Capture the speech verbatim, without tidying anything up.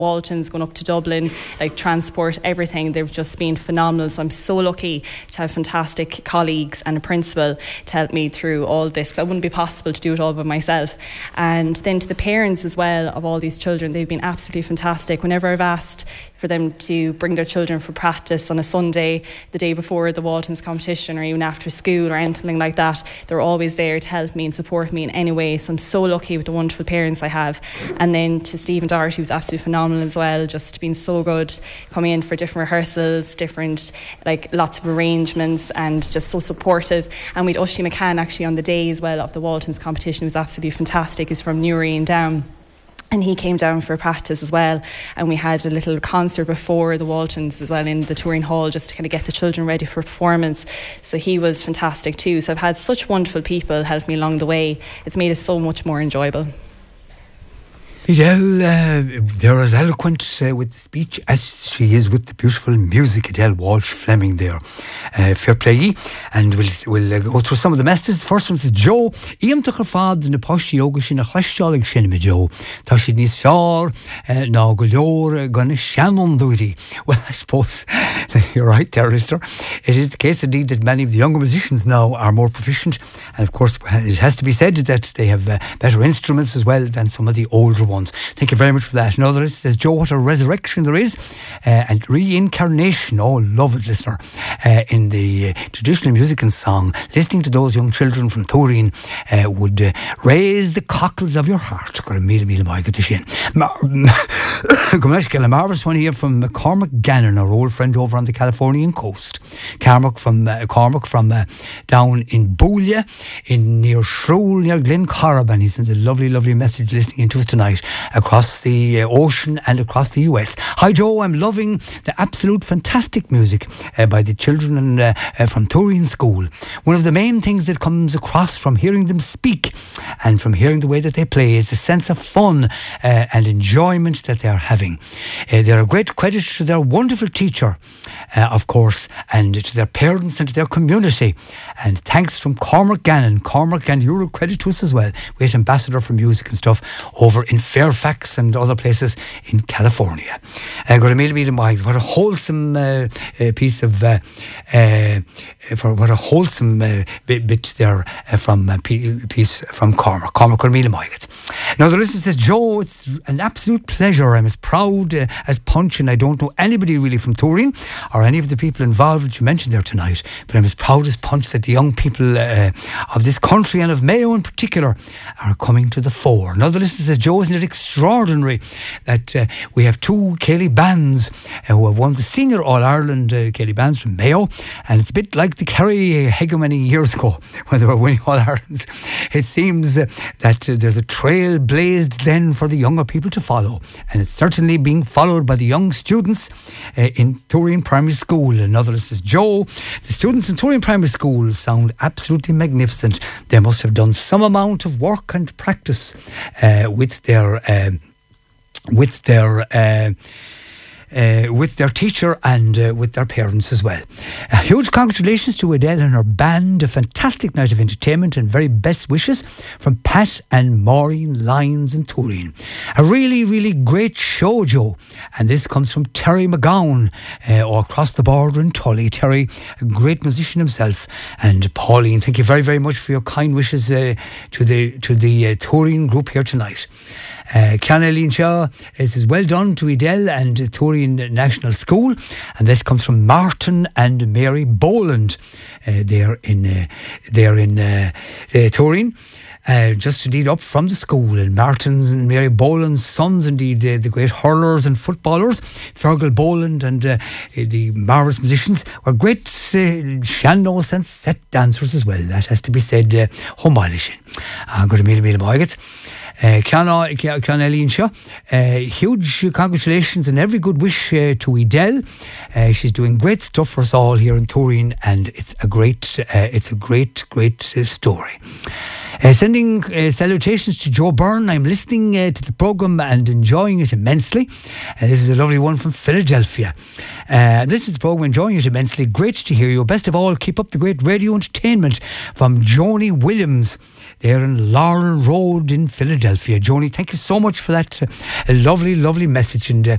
Waltons, going up to Dublin, like transport, everything. They've just been phenomenal. So I'm so lucky to have fantastic colleagues and a principal to help me through all this. It wouldn't be possible to do it all by myself. And then to the parents as well of all these children, they've been absolutely fantastic. Whenever I've asked for them to bring their children for practice on a Sunday, the day before the Waltons competition, or even after school or anything like that, they're always there to help me and support me in any way. So I'm so lucky with the wonderful parents I have. And then to Stephen Doherty, who's absolutely phenomenal as well, just been so good, coming in for different rehearsals, different, like lots of arrangements, and just so supportive. And we had Ushie McCann actually on the day as well of the Waltons competition, who was absolutely fantastic. He's from Newry and Down. And he came down for practice as well. And we had a little concert before the Waltons as well in the touring hall, just to kind of get the children ready for performance. So he was fantastic too. So I've had such wonderful people help me along the way. It's made it so much more enjoyable. Adele, uh, they're as eloquent uh, with the speech as she is with the beautiful music. Adele Walsh-Fleming there. Uh, fair play. And we'll, we'll uh, go through some of the messages. The first one says, Joe, Iam tuchar fad na posti yoga sin a chlastálig sin me Joe. Ta si ní sár na go leor gonna Shannon duty. Well, I suppose you're right there, listener. It is the case indeed that many of the younger musicians now are more proficient. And of course, it has to be said that they have uh, better instruments as well than some of the older ones. Thank you very much for that. Another list says, Joe, what a resurrection there is, uh, and reincarnation. Oh, love it, listener. Uh, in the uh, traditional music and song, listening to those young children from Turin uh, would uh, raise the cockles of your heart. Got a meal, meal, my good shin. A marvellous one here from Cormac Gannon, our old friend over on the Californian coast. Cormac from uh, Cormac from uh, down in Boolia, in near Shrule, near Glencorriban. He sends a lovely, lovely message listening into us tonight across the uh, ocean and across the U S. Hi Joe, I'm loving the absolute fantastic music uh, by the children uh, uh, from Turin School. One of the main things that comes across from hearing them speak and from hearing the way that they play is the sense of fun uh, and enjoyment that they are having. Uh, they're a great credit to their wonderful teacher, uh, of course, and to their parents and to their community. And thanks from Cormac Gannon. Cormac, and you're a credit to us as well. Great ambassador for music and stuff over in Fairfax and other places in California. Uh, got a meal meeting mind. What a wholesome uh, uh, piece of uh, uh, for what a wholesome uh, bit, bit there uh, from a uh, piece from Cormac. Cormac got a meal mind. Now the listener says, Joe, it's an absolute pleasure. I'm as proud uh, as Punch, and I don't know anybody really from Turin or any of the people involved that you mentioned there tonight, but I'm as proud as Punch that the young people uh, of this country and of Mayo in particular are coming to the fore. Now the listener says, Joe, isn't it extraordinary that uh, we have two Céilí bands uh, who have won the Senior All-Ireland uh, Céilí bands from Mayo, and it's a bit like the Kerry hegemony years ago when they were winning All-Irelands. It seems uh, that uh, there's a trail blazed then for the younger people to follow, and it's certainly being followed by the young students uh, in Turin Primary School. Another list says, Joe, the students in Turin Primary School sound absolutely magnificent. They must have done some amount of work and practice uh, with their uh, with their uh, Uh, with their teacher and uh, with their parents as well. A huge congratulations to Adele and her band. A fantastic night of entertainment and very best wishes from Pat and Maureen Lyons in Turin. A really, really great show, Joe. And this comes from Terry McGowan, uh, or across the border in Tully. Terry, a great musician himself. And Pauline, thank you very, very much for your kind wishes uh, to the to the uh, Turin group here tonight. Uh, Cian Eileen Shaw, it says, well done to Adele and uh, Turin National School. And this comes from Martin and Mary Boland. Uh, they're in, uh, they're in uh, uh, Turin. Uh, just indeed up from the school, and Martin's and Mary Boland's sons, indeed uh, the great hurlers and footballers, Fergal Boland and uh, the marvellous musicians, were great uh, sean-nós and set dancers as well. That has to be said. Uh, Humbailishin. I'm going to meet him in Uh, Cian Eileen Shaw, uh, huge congratulations and every good wish uh, to Adele. Uh, she's doing great stuff for us all here in Turin, and it's a great, uh, it's a great, great uh, story. Uh, sending uh, salutations to Joe Byrne. I'm listening uh, to the programme and enjoying it immensely. Uh, this is a lovely one from Philadelphia. Uh, this is the programme, enjoying it immensely. Great to hear you. Best of all, keep up the great radio entertainment, from Joni Williams there in Laurel Road in Philadelphia. Joni, thank you so much for that uh, lovely, lovely message. And uh,